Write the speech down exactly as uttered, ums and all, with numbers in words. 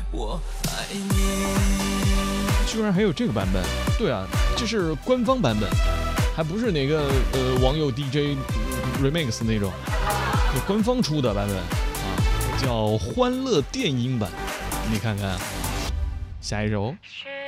我爱你。 居然还有这个版本？对啊，这是官方版本，还不是哪个呃网友 D J remix 那种，有官方出的版本啊，叫欢乐电音版。你看看，下一首。 是